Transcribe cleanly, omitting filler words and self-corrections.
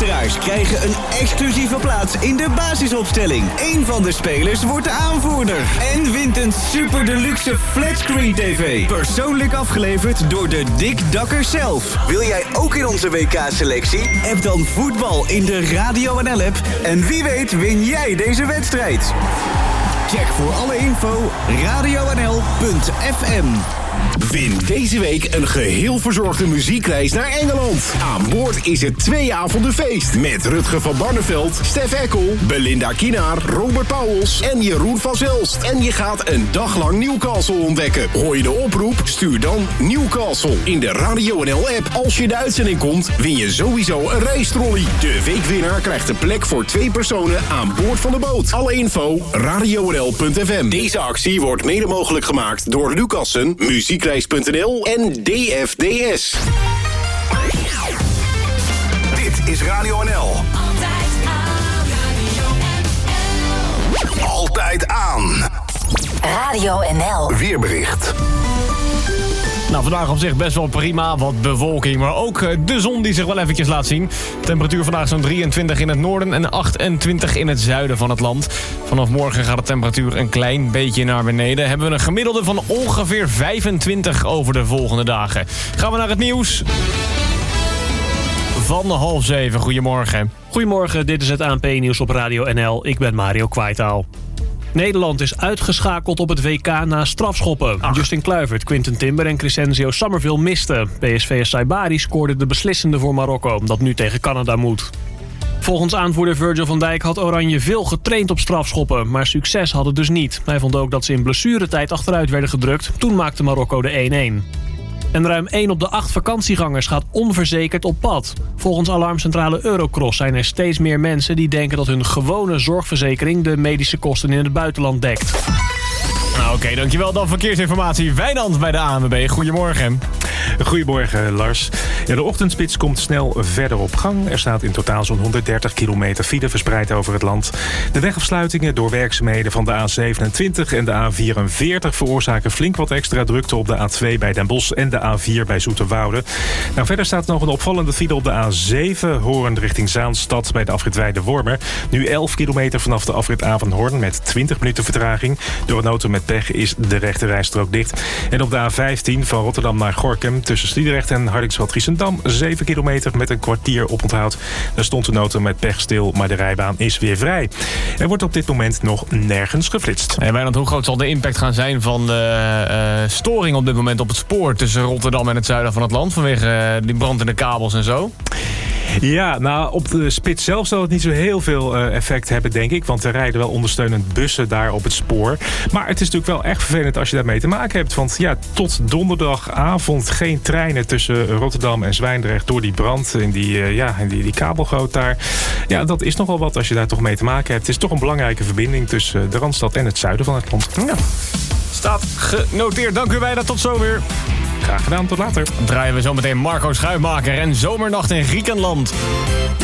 luisteraars krijgen een exclusieve plaats in de basisopstelling. Eén van de spelers wordt de aanvoerder. En wint een super deluxe flatscreen TV. Persoonlijk afgeleverd door de Dick Dakker zelf. Wil jij ook in onze WK-selectie? App dan voetbal in de Radio NL-app. En wie weet win jij deze wedstrijd. Check voor alle info radionl.fm. Win deze week een geheel verzorgde muziekreis naar Engeland. Aan boord is het 2 avonden feest. Met Rutger van Barneveld, Stef Eckel, Belinda Kienaar, Robert Pauwels en Jeroen van Zelst. En je gaat een dag lang Newcastle ontdekken. Hoor je de oproep? Stuur dan Newcastle in de Radio NL-app. Als je de uitzending komt, win je sowieso een reistrolley. De weekwinnaar krijgt een plek voor 2 personen aan boord van de boot. Alle info radionl.fm. Deze actie wordt mede mogelijk gemaakt door Lucassen, muziekreis.nl en DFDS. Dit is Radio NL. Altijd aan. Radio NL. Weerbericht. Nou, vandaag op zich best wel prima. Wat bewolking, maar ook de zon die zich wel eventjes laat zien. Temperatuur vandaag zo'n 23 in het noorden en 28 in het zuiden van het land. Vanaf morgen gaat de temperatuur een klein beetje naar beneden. Hebben we een gemiddelde van ongeveer 25 over de volgende dagen. Gaan we naar het nieuws van 6:30. Goedemorgen. Goedemorgen, dit is het ANP-nieuws op Radio NL. Ik ben Mario Kwaitaal. Nederland is uitgeschakeld op het WK na strafschoppen. Justin Kluivert, Quinten Timber en Crescencio Summerville misten. PSV'er Saibari scoorde de beslissende voor Marokko, dat nu tegen Canada moet. Volgens aanvoerder Virgil van Dijk had Oranje veel getraind op strafschoppen, maar succes had het dus niet. Hij vond ook dat ze in blessuretijd achteruit werden gedrukt. Toen maakte Marokko de 1-1. En ruim 1 op de 8 vakantiegangers gaat onverzekerd op pad. Volgens alarmcentrale Eurocross zijn er steeds meer mensen die denken dat hun gewone zorgverzekering de medische kosten in het buitenland dekt. Nou, oké, dankjewel. Dan verkeersinformatie. Wijnand bij de ANWB. Goedemorgen. Goedemorgen, Lars. Ja, de ochtendspits komt snel verder op gang. Er staat in totaal zo'n 130 kilometer file verspreid over het land. De wegafsluitingen door werkzaamheden van de A27 en de A44 veroorzaken flink wat extra drukte op de A2 bij Den Bosch en de A4 bij Zoeterwoude. Nou, verder staat nog een opvallende file op de A7 Hoorn richting Zaanstad bij de afrit Weide-Wormer. Nu 11 kilometer vanaf de afrit Avanhoorn met 20 minuten vertraging. Door een auto met pech is de rechterrijstrook dicht. En op de A15 van Rotterdam naar Gorinchem tussen Sliedrecht en Hardingsveld-Giessendam 7 kilometer met een kwartier oponthoud. Daar stond een auto met pech stil, maar de rijbaan is weer vrij. Er wordt op dit moment nog nergens geflitst. En Wijnand, hoe groot zal de impact gaan zijn van de storing op dit moment op het spoor tussen Rotterdam en het zuiden van het land vanwege die brand in de kabels en zo? Ja, nou, op de spits zelf zal het niet zo heel veel effect hebben, denk ik. Want er rijden wel ondersteunend bussen daar op het spoor. Maar het is natuurlijk wel echt vervelend als je daarmee te maken hebt. Want ja, tot donderdagavond geen treinen tussen Rotterdam en Zwijndrecht door die brand in die kabelgoot daar. Ja, dat is nogal wat als je daar toch mee te maken hebt. Het is toch een belangrijke verbinding tussen de Randstad en het zuiden van het land. Ja. Staat genoteerd. Dank u Wijnand. Tot zo weer. Graag gedaan, tot later. Dan draaien we zo meteen Marco Schuitmaker en Zomernacht in Griekenland.